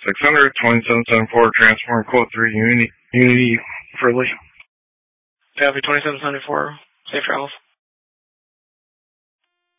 600, 2774, transform quote 3, Unity Fridley. Copy, 2774, safe travels.